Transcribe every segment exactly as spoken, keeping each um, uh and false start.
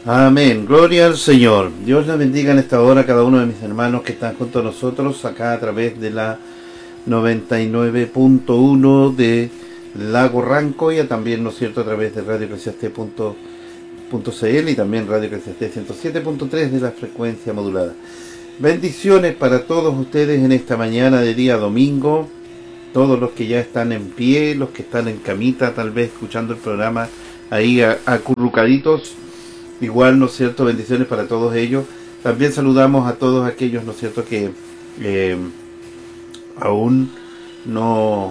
Amén, gloria al Señor. Dios les bendiga en esta hora a cada uno de mis hermanos que están junto a nosotros acá a través de la noventa y nueve punto uno de Lago Rancoya, también, ¿no es cierto?, a través de radio eclesiastés punto c l y también radio eclesiastés ciento siete punto tres de la frecuencia modulada. Bendiciones para todos ustedes en esta mañana de día domingo, todos los que ya están en pie, los que están en camita, tal vez escuchando el programa ahí acurrucaditos. Igual, ¿no es cierto?, bendiciones para todos ellos. También saludamos a todos aquellos, ¿no es cierto?, que eh, aún no,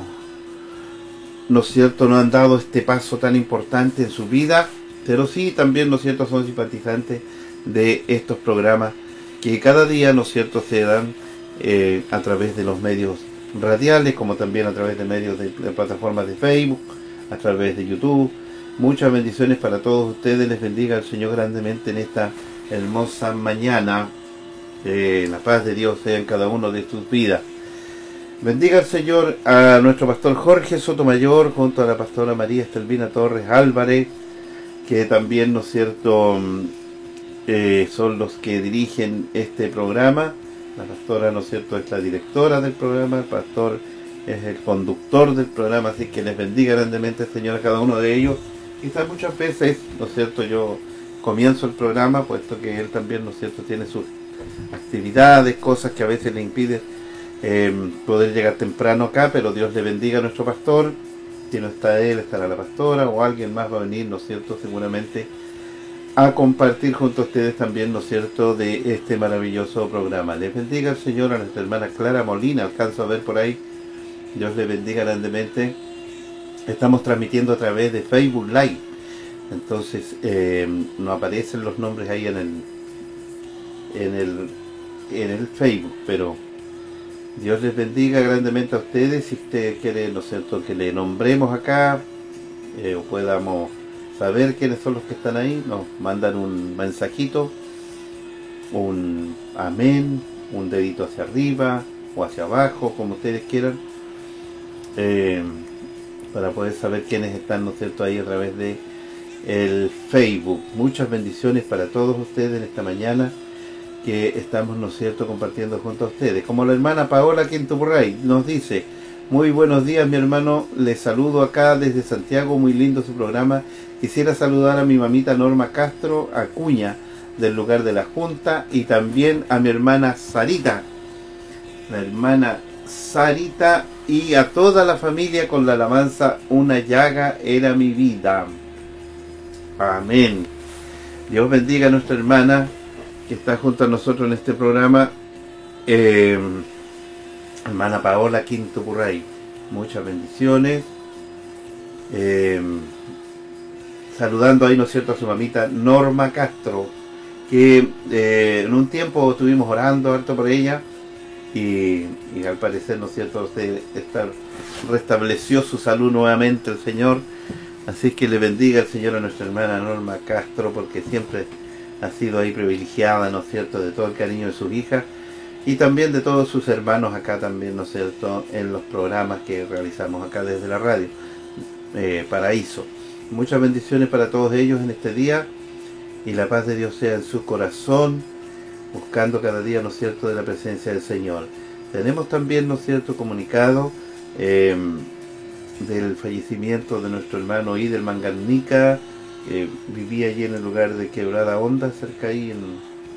¿no es cierto?, no han dado este paso tan importante en su vida, pero sí también, ¿no es cierto?, son simpatizantes de estos programas que cada día, ¿no es cierto?, se dan eh, a través de los medios radiales, como también a través de medios de, de plataformas de Facebook, a través de YouTube. Muchas bendiciones para todos ustedes, les bendiga el Señor grandemente en esta hermosa mañana. Eh, la paz de Dios sea en cada uno de sus vidas. Bendiga el Señor a nuestro pastor Jorge Sotomayor, junto a la pastora María Estelvina Torres Álvarez, que también, ¿no es cierto?, eh, son los que dirigen este programa. La pastora, ¿no es cierto?, es la directora del programa, el pastor es el conductor del programa, así que les bendiga grandemente el Señor a cada uno de ellos. Quizás muchas veces, ¿no es cierto?, yo comienzo el programa, puesto que él también, ¿no es cierto?, tiene sus actividades, cosas que a veces le impiden eh, poder llegar temprano acá, pero Dios le bendiga a nuestro pastor. Si no está él, estará la pastora o alguien más va a venir, ¿no es cierto?, seguramente a compartir junto a ustedes también, ¿no es cierto?, de este maravilloso programa. Les bendiga el Señor a nuestra hermana Clara Molina, alcanzo a ver por ahí. Dios le bendiga grandemente. Estamos transmitiendo a través de Facebook Live, entonces eh, no aparecen los nombres ahí en el en el en el Facebook, pero Dios les bendiga grandemente a ustedes. Si usted quiere, ¿no es cierto?, que le nombremos acá eh, o podamos saber quiénes son los que están ahí, nos mandan un mensajito, un amén, un dedito hacia arriba o hacia abajo, como ustedes quieran, eh, para poder saber quiénes están, ¿no es cierto?, ahí a través de el Facebook. Muchas bendiciones para todos ustedes en esta mañana que estamos, ¿no es cierto?, compartiendo junto a ustedes. Como la hermana Paola Quintuburray nos dice: muy buenos días, mi hermano, les saludo acá desde Santiago, muy lindo su programa. Quisiera saludar a mi mamita Norma Castro Acuña, del lugar de la Junta, y también a mi hermana Sarita, la hermana Sarita, y a toda la familia con la alabanza Una llaga era mi vida. Amén. Dios bendiga a nuestra hermana que está junto a nosotros en este programa, eh, hermana Paola Quintuburray. Muchas bendiciones. Eh, saludando ahí, ¿no es cierto?, a su mamita Norma Castro, que eh, en un tiempo estuvimos orando harto por ella. Y, y al parecer, ¿no es cierto?, se está, restableció su salud nuevamente el Señor. Así que le bendiga el Señor a nuestra hermana Norma Castro, porque siempre ha sido ahí privilegiada, ¿no es cierto?, de todo el cariño de sus hijas y también de todos sus hermanos acá también, ¿no es cierto?, en los programas que realizamos acá desde la radio eh, Paraíso. Muchas bendiciones para todos ellos en este día, y la paz de Dios sea en su corazón, buscando cada día, ¿no es cierto?, de la presencia del Señor. Tenemos también, ¿no es cierto?, comunicado eh, del fallecimiento de nuestro hermano Idelman Garnica, que vivía allí en el lugar de Quebrada Honda, cerca ahí en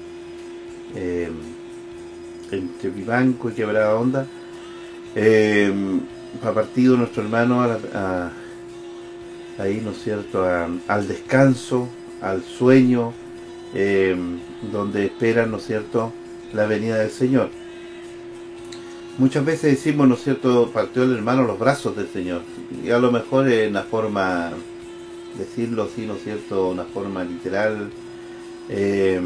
eh, entre Vivanco y Quebrada Honda. Eh, ha partido nuestro hermano a, a, ahí, ¿no es cierto?, a, al descanso, al sueño, Eh, donde esperan, ¿no es cierto?, la venida del Señor. Muchas veces decimos, ¿no es cierto?, partió el hermano a los brazos del Señor, y a lo mejor es una forma, decirlo así, ¿no es cierto?, una forma literal, eh,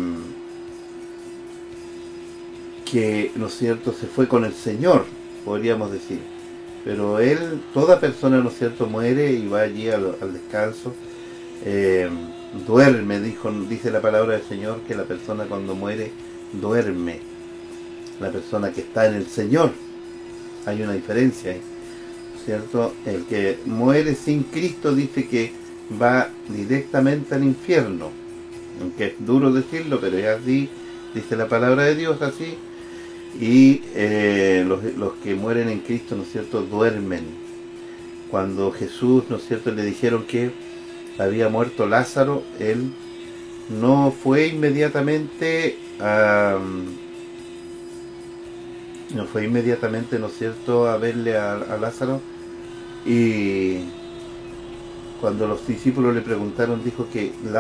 que, ¿no es cierto?, se fue con el Señor, podríamos decir, pero él, toda persona, ¿no es cierto?, muere y va allí al, al descanso. eh, Duerme, dijo, dice la palabra del Señor, que la persona cuando muere duerme. La persona que está en el Señor, hay una diferencia, ¿cierto? El que muere sin Cristo dice que va directamente al infierno. aunque es duro decirlo, pero es así, dice la palabra de Dios así. Y eh, los, los que mueren en Cristo, ¿no es cierto?, duermen. Cuando Jesús, ¿no es cierto?, le dijeron que había muerto Lázaro, él no fue inmediatamente a, no fue inmediatamente, ¿no es cierto?, a verle a, a Lázaro, y cuando los discípulos le preguntaron, dijo que